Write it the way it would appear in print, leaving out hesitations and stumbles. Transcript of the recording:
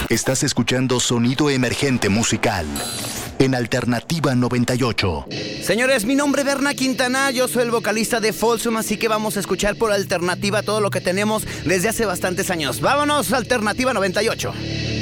Estás escuchando Sonido Emergente Musical en Alternativa 98. Señores, mi nombre es Berna Quintana, yo soy el vocalista de Folsom, así que vamos a escuchar por Alternativa todo lo que tenemos desde hace bastantes años. Vámonos, Alternativa 98.